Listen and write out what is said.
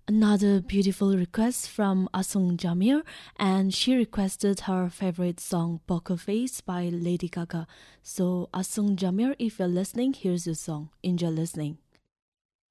Another beautiful request from Asung Jamir, and she requested her favorite song Poker Face by Lady Gaga. So Asung Jamir, if you're listening, here's your song. Enjoy listening.